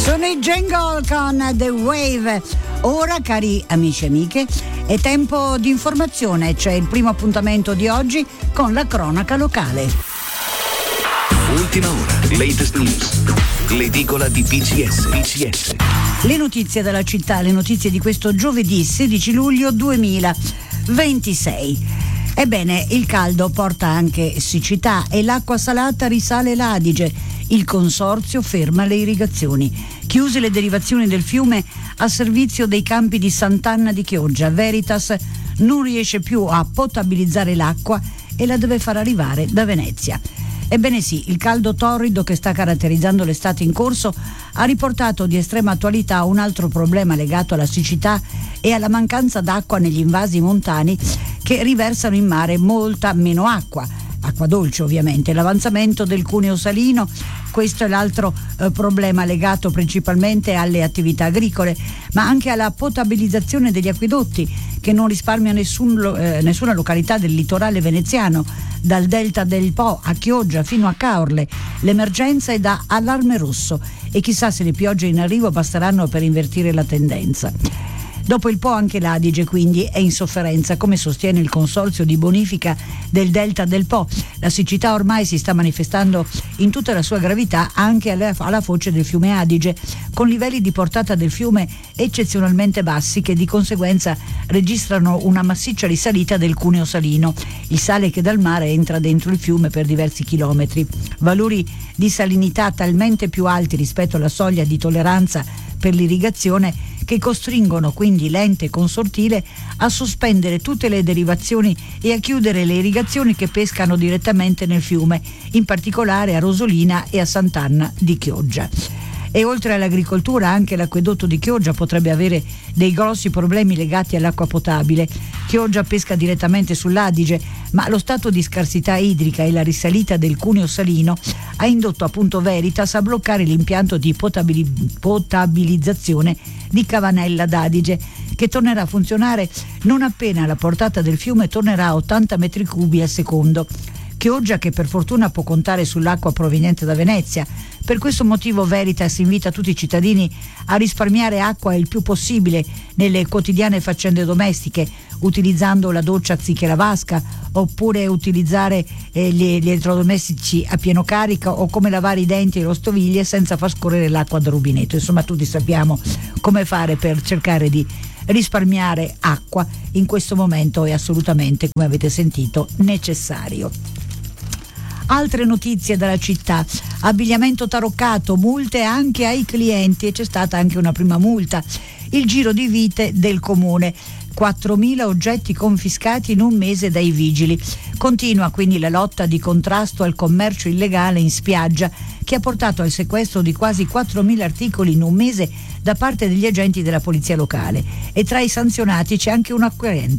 Sono i Jungle con The Wave. Ora, cari amici e amiche, è tempo di informazione. C'è il primo appuntamento di oggi con la cronaca locale. Ultima ora, latest news. L'edicola di PCS. Le notizie dalla città, le notizie di questo giovedì 16 luglio 2026. Ebbene, il caldo porta anche siccità e l'acqua salata risale l'Adige. Il consorzio ferma le irrigazioni. Chiuse le derivazioni del fiume a servizio dei campi di Sant'Anna di Chioggia. Veritas non riesce più a potabilizzare l'acqua e la deve far arrivare da Venezia. Ebbene sì, il caldo torrido che sta caratterizzando l'estate in corso ha riportato di estrema attualità un altro problema legato alla siccità e alla mancanza d'acqua negli invasi montani che riversano in mare molta meno acqua dolce ovviamente, l'avanzamento del cuneo salino. Questo è l'altro problema legato principalmente alle attività agricole, ma anche alla potabilizzazione degli acquedotti che non risparmia nessuna località del litorale veneziano, dal delta del Po a Chioggia fino a Caorle. L'emergenza è da allarme rosso e chissà se le piogge in arrivo basteranno per invertire la tendenza. Dopo il Po anche l'Adige quindi è in sofferenza, come sostiene il consorzio di bonifica del delta del Po. La siccità ormai si sta manifestando in tutta la sua gravità anche alla foce del fiume Adige, con livelli di portata del fiume eccezionalmente bassi che di conseguenza registrano una massiccia risalita del cuneo salino, il sale che dal mare entra dentro il fiume per diversi chilometri. Valori di salinità talmente più alti rispetto alla soglia di tolleranza per l'irrigazione che costringono quindi l'ente consortile a sospendere tutte le derivazioni e a chiudere le irrigazioni che pescano direttamente nel fiume, in particolare a Rosolina e a Sant'Anna di Chioggia. E oltre all'agricoltura anche l'acquedotto di Chioggia potrebbe avere dei grossi problemi legati all'acqua potabile. Chioggia pesca direttamente sull'Adige, ma lo stato di scarsità idrica e la risalita del cuneo salino ha indotto appunto Veritas a bloccare l'impianto di potabilizzazione di Cavanella d'Adige, che tornerà a funzionare non appena la portata del fiume tornerà a 80 metri cubi al secondo. Chioggia che per fortuna può contare sull'acqua proveniente da Venezia. Per questo motivo Veritas invita tutti i cittadini a risparmiare acqua il più possibile nelle quotidiane faccende domestiche, utilizzando la doccia anziché la vasca, oppure utilizzare gli elettrodomestici a pieno carico, o come lavare i denti e le stoviglie senza far scorrere l'acqua dal rubinetto. Insomma, tutti sappiamo come fare per cercare di risparmiare acqua. In questo momento è assolutamente, come avete sentito, necessario. Altre notizie dalla città: abbigliamento taroccato, multe anche ai clienti, e c'è stata anche una prima multa. Il giro di vite del comune, 4.000 oggetti confiscati in un mese dai vigili. Continua quindi la lotta di contrasto al commercio illegale in spiaggia, che ha portato al sequestro di quasi 4.000 articoli in un mese da parte degli agenti della polizia locale. E tra i sanzionati c'è anche una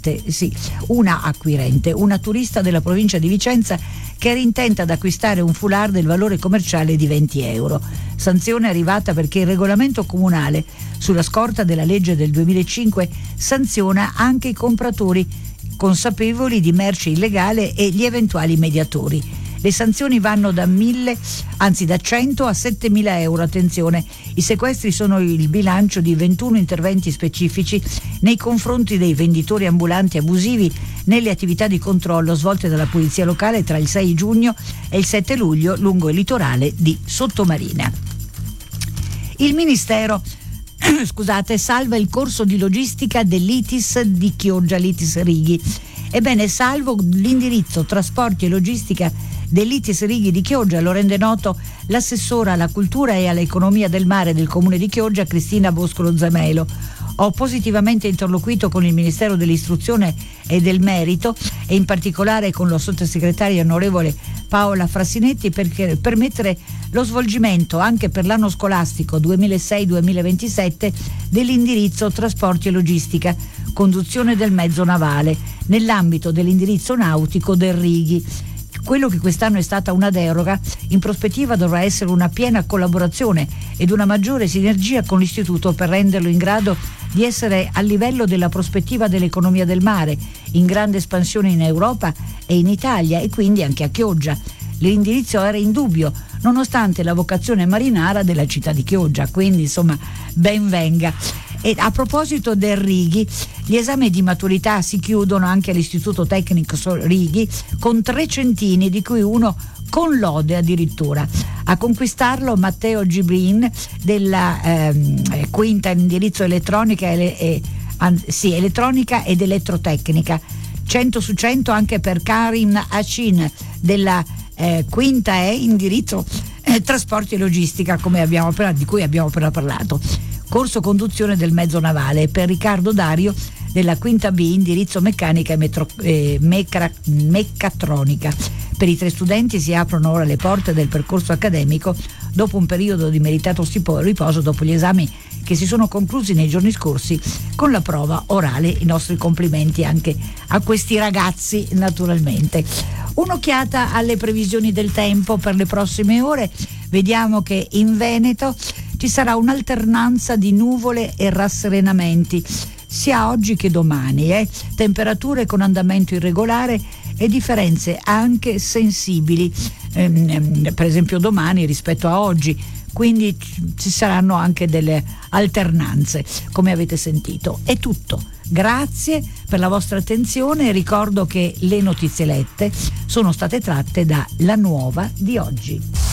acquirente, una turista della provincia di Vicenza che era intenta ad acquistare un foulard del valore commerciale di 20 euro. Sanzione arrivata perché il regolamento comunale, sulla scorta della legge del 2005, sanziona anche i compratori consapevoli di merce illegale e gli eventuali mediatori. Le sanzioni vanno da 100 a 7.000 euro. Attenzione, i sequestri sono il bilancio di 21 interventi specifici nei confronti dei venditori ambulanti abusivi nelle attività di controllo svolte dalla polizia locale tra il 6 giugno e il 7 luglio lungo il litorale di Sottomarina. Il Ministero salva il corso di logistica dell'ITIS di Chioggia, l'ITIS Righi. Ebbene, salvo l'indirizzo trasporti e logistica dell'ITIS Righi di Chioggia, lo rende noto l'assessora alla cultura e all'economia del mare del comune di Chioggia, Cristina Boscolo Zamelo. Ho positivamente interloquito con il Ministero dell'Istruzione e del Merito e in particolare con la sottosegretaria onorevole Paola Frassinetti per permettere lo svolgimento anche per l'anno scolastico 2006-2027 dell'indirizzo trasporti e logistica, conduzione del mezzo navale, nell'ambito dell'indirizzo nautico del Righi. Quello che quest'anno è stata una deroga, in prospettiva dovrà essere una piena collaborazione ed una maggiore sinergia con l'istituto per renderlo in grado di essere a livello della prospettiva dell'economia del mare, in grande espansione in Europa e in Italia e quindi anche a Chioggia. L'indirizzo era in dubbio, nonostante la vocazione marinara della città di Chioggia, quindi insomma ben venga. E a proposito del Righi, gli esami di maturità si chiudono anche all'Istituto Tecnico Righi con 3 centini, di cui uno con lode addirittura. A conquistarlo Matteo Gibrin della quinta in indirizzo elettronica elettronica ed elettrotecnica. 100 su 100 anche per Karim Acin della quinta indirizzo trasporti e logistica, di cui abbiamo appena parlato. Corso conduzione del mezzo navale per Riccardo Dario della quinta B indirizzo meccanica e meccatronica. Per i 3 studenti si aprono ora le porte del percorso accademico dopo un periodo di meritato riposo dopo gli esami che si sono conclusi nei giorni scorsi con la prova orale. I nostri complimenti anche a questi ragazzi, naturalmente. Un'occhiata alle previsioni del tempo per le prossime ore. Vediamo che in Veneto ci sarà un'alternanza di nuvole e rasserenamenti sia oggi che domani, temperature con andamento irregolare e differenze anche sensibili, per esempio domani rispetto a oggi, quindi ci saranno anche delle alternanze, come avete sentito. È tutto. Grazie per la vostra attenzione e ricordo che le notizie lette sono state tratte da La Nuova di oggi.